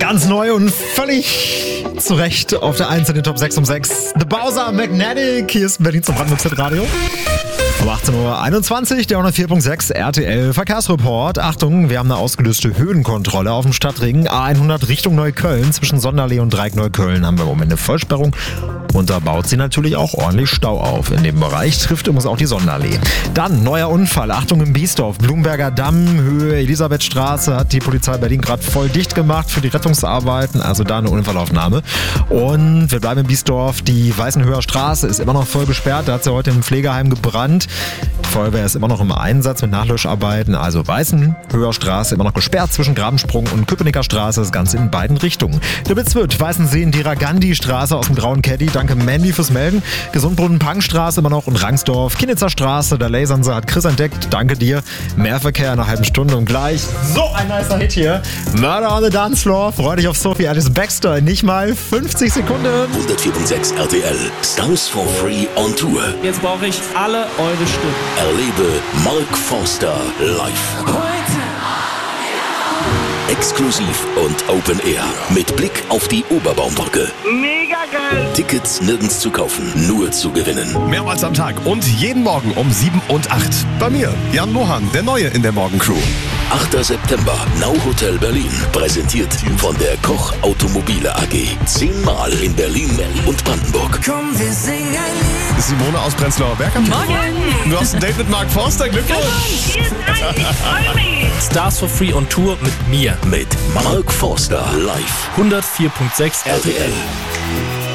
Ganz neu und völlig zu Recht auf der 1 in den Top 6 um 6. The Bowser Magnetic. Hier ist Berlin zum Brandenburg Radio. Um 18.21 Uhr, der 104.6 RTL Verkehrsreport. Achtung, wir haben eine ausgelöste Höhenkontrolle auf dem Stadtring A100 Richtung Neukölln. Zwischen Sonderlee und Dreieck-Neukölln haben wir im Moment eine Vollsperrung. Und da baut sie natürlich auch ordentlich Stau auf. In dem Bereich trifft übrigens auch die Sonderlee. Dann neuer Unfall. Achtung im Biesdorf. Blumberger Damm, Höhe Elisabethstraße, hat die Polizei Berlin gerade voll dicht gemacht für die Rettungsarbeiten. Also da eine Unfallaufnahme. Und wir bleiben in Biesdorf. Die Weißenhöher Straße ist immer noch voll gesperrt. Da hat sie heute im Pflegeheim gebrannt. Die Feuerwehr ist immer noch im Einsatz mit Nachlöscharbeiten. Also Weißenhöher Straße immer noch gesperrt zwischen Grabensprung und Köpenicker Straße. Das Ganze in beiden Richtungen. Der Witz wird Weißensee in Diragandi Straße aus dem grauen Caddy. Danke Mandy fürs Melden. Gesundbrunnen Pangstraße immer noch und Rangsdorf. Kinnitzer Straße, der Lasernse hat Chris entdeckt. Danke dir. Mehr Verkehr in einer halben Stunde und gleich so ein nicer Hit hier. Murder on the Dance Floor. Freu dich auf Sophie Alice Baxter. Nicht mal 50 Sekunden. 104.6 RTL. Stars for Free on Tour. Jetzt brauche ich alle eure Stimmen. Erlebe Mark Forster live. Exklusiv und Open Air. Mit Blick auf die Oberbaumbrücke. Mega geil! Tickets nirgends zu kaufen, nur zu gewinnen. Mehrmals am Tag und jeden Morgen um 7 und 8. Bei mir, Jan Mohan, der Neue in der Morgencrew. 8. September, Now Hotel Berlin. Präsentiert von der Koch Automobile AG. 10-mal in Berlin und Brandenburg. Komm, wir singen ein Lied. Simone aus Prenzlauer Berg am Telefon. Morgen! Du hast ein Date mit Mark Forster, Glückwunsch! Vielen Dank, ich freue mich! Stars for Free on Tour mit mir. Mit Mark Forster live. 104.6 RTL.